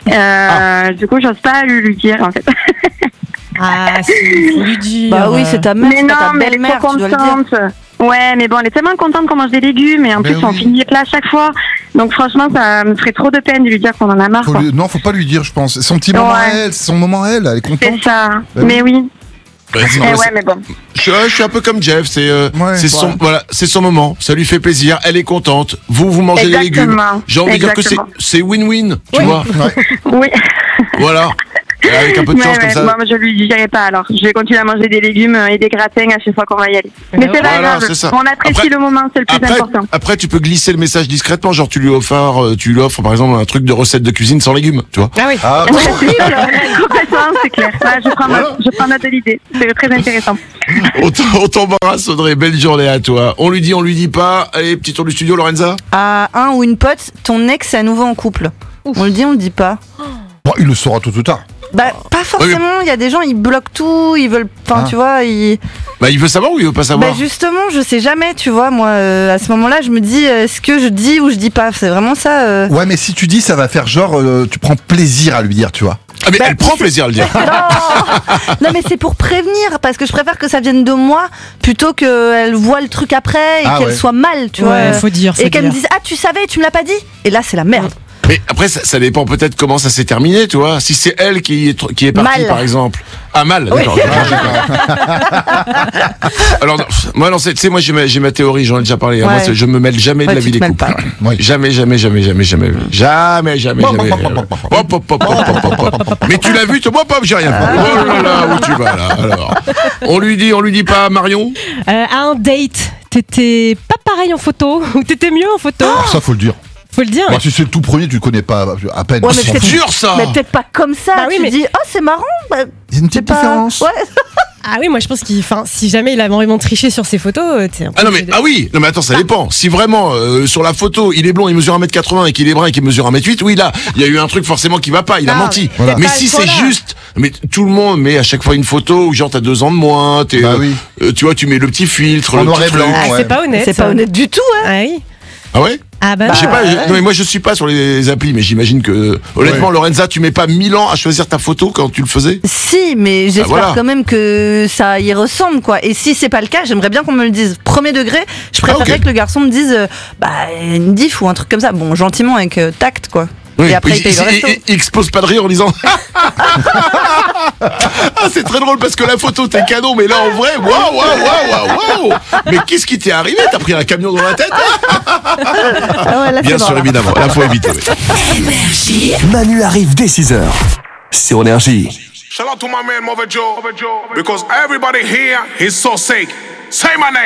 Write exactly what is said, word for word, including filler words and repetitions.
Euh, ah. Du coup, j'ose pas lui, lui dire, en fait. Ah, si, faut lui dire. Bah oui, c'est ta mère, mais c'est non, pas ta mais elle est belle-mère, trop tu dois le contente. dire. Ouais, mais bon, elle est tellement contente qu'on mange des légumes et en mais plus, oui. on finit les plats à chaque fois. Donc franchement, ça me ferait trop de peine de lui dire qu'on en a marre. Faut lui... Non, faut pas lui dire, je pense. C'est son petit moment ouais. à elle, c'est son moment à elle, elle est contente. C'est ça, bah, mais oui. Ouais, eh ouais, mais bon. Je, je suis un peu comme Jeff, c'est euh, ouais, c'est son ouais. voilà, c'est son moment, ça lui fait plaisir, elle est contente. Vous vous mangez Exactement. des légumes. J'ai envie Exactement. de dire que c'est c'est win-win, tu oui. vois. Ouais. Oui. Voilà. Avec un peu de chance ouais, comme ouais. ça. Moi, je lui dirai pas alors. Je vais continuer à manger des légumes et des gratins à chaque fois qu'on va y aller. Mais c'est pas voilà, grave. C'est on apprécie après, le moment, c'est le plus après, important. Après, tu peux glisser le message discrètement, genre tu lui offres, tu lui offres par exemple un truc de recette de cuisine sans légumes, tu vois. Ah oui. Ah, ouais, c'est clair. Complètement, c'est clair. Là, je prends voilà. ma, je prends note de l'idée. C'est très intéressant. On t'embrasse, Audrey. Belle journée à toi. On lui dit, on lui dit pas. Allez, petit tour du studio, Lorenza. À un ou une pote, ton ex est à nouveau en couple. Ouf. On le dit, on le dit pas. Bon, il le saura tôt ou tard. Bah pas forcément, il y a des gens ils bloquent tout, ils veulent enfin ah. tu vois, ils Bah il veut savoir ou il veut pas savoir. Bah justement, je sais jamais, tu vois, moi euh, à ce moment-là, je me dis est-ce que je dis ou je dis pas, c'est vraiment ça euh... Ouais, mais si tu dis ça va faire genre euh, tu prends plaisir à lui dire, tu vois. Ah mais bah, elle prend plaisir à le dire. Non, non mais c'est pour prévenir parce que je préfère que ça vienne de moi plutôt qu'elle voit le truc après et ah, qu'elle ouais. soit mal, tu ouais, vois. Faut dire, faut et qu'elle dire. me dise ah tu savais, tu me l'as pas dit. Et là c'est la merde. Mais après, ça, ça dépend peut-être comment ça s'est terminé, tu vois. Si c'est elle qui est, qui est partie, mal. par exemple. Ah, mal, oui. d'accord. Alors, non, moi, non, tu sais, moi, j'ai ma, j'ai ma théorie, j'en ai déjà parlé. Ouais. Moi, je me mêle jamais ouais, de la vie des couples. Pas, ouais. Jamais, jamais, jamais, jamais, jamais. Jamais, jamais, jamais. Hop, hop, hop, hop, mais tu l'as vu, toi, hop, hop, j'ai rien fait. Oh là là, où tu vas, là, alors. On lui dit, on lui dit pas, Marion? Euh, à un date, t'étais pas pareil en photo, ou t'étais mieux en photo? Oh, ça, faut le dire. Faut le dire. Bah, si c'est le tout premier, tu le connais pas à peine. Ouais, c'est dur ça. Mais peut-être pas comme ça. Bah, oui, tu mais... dis oh c'est marrant. Bah, il y a une petite différence. Pas... Ouais. Ah oui, moi je pense qu'il, enfin, si jamais il a vraiment triché sur ses photos, t'es un peu ah non mais de... ah oui, non mais attends, ça ah. dépend. Si vraiment euh, sur la photo il est blond, il mesure un mètre quatre-vingts et qu'il est brun et qu'il mesure un mètre huit, oui là, il y a eu un truc forcément qui va pas, il a ah, menti. Voilà. Mais si c'est juste, mais tout le monde met à chaque fois une photo où genre t'as deux ans de moins, t'es, bah, oui. euh, tu vois, tu mets le petit filtre, en le noir petit et blanc. Ah, ouais. C'est pas honnête. C'est pas honnête du tout, hein. Ah oui. Ah ouais. Ah bah, je sais pas, ouais. je, non mais moi je suis pas sur les applis, mais j'imagine que honnêtement ouais. Lorenza, tu mets pas mille ans à choisir ta photo quand tu le faisais? Si, mais j'espère ah, voilà. quand même que ça y ressemble quoi. Et si c'est pas le cas, j'aimerais bien qu'on me le dise. Premier degré, je préférerais ah, okay. que le garçon me dise euh, bah une diff ou un truc comme ça. Bon, gentiment avec euh, tact quoi. Oui, et après il paye le resto. Il expose pas de rire en disant ah c'est très drôle parce que la photo t'es canon, mais là en vrai waouh waouh waouh waouh waouh. Mais qu'est-ce qui t'est arrivé? T'as pris un camion dans la tête? Ah ouais, là, bien sûr, bon, évidemment, là faut éviter. Énergie. Manu arrive dès six heures sur Énergie. Shout out to my man Mother Joe, because everybody here is so sick. Say my name.